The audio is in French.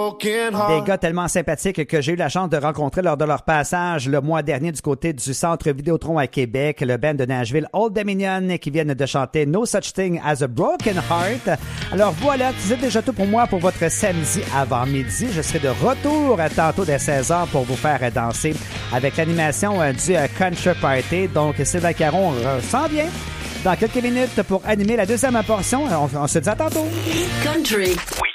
Des gars tellement sympathiques que j'ai eu la chance de rencontrer lors de leur passage le mois dernier du côté du Centre Vidéotron à Québec, le band de Nashville Old Dominion qui viennent de chanter No Such Thing as a Broken Heart. Alors voilà, c'est déjà tout pour moi pour votre samedi avant midi. Je serai de retour tantôt dès 16h pour vous faire danser avec l'animation du Country Party. Donc Sylvain Caron s'en vient dans quelques minutes pour animer la deuxième portion. On se dit à tantôt. Country. We